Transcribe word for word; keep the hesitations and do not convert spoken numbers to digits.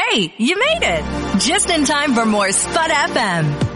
Hey, you made it! Just in time for more Spud F M.